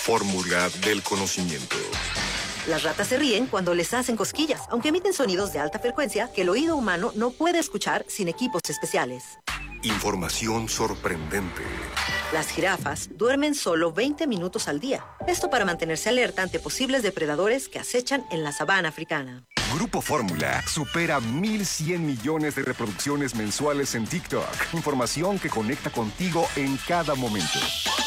fórmula del conocimiento. Las ratas se ríen cuando les hacen cosquillas, aunque emiten sonidos de alta frecuencia que el oído humano no puede escuchar sin equipos especiales. Información sorprendente. Las jirafas duermen solo 20 minutos al día. Esto para mantenerse alerta ante posibles depredadores que acechan en la sabana africana. Grupo Fórmula supera 1,100 millones de reproducciones mensuales en TikTok. Información que conecta contigo en cada momento.